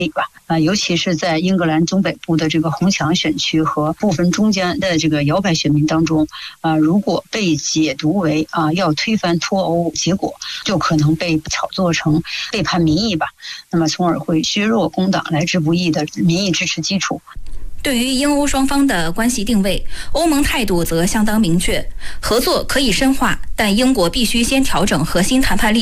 吧。尤其是在英格兰中北部的这个红墙选区和部分中间的这个摇摆选民当中，如果被解读为要推翻脱欧结果，就可能被炒作成背叛民意吧，那么从而会削弱工党来之不易的民意支持基础。 对于英欧双方的关系定位，欧盟态度则相当明确，合作可以深化，但英国必须先调整核心谈判力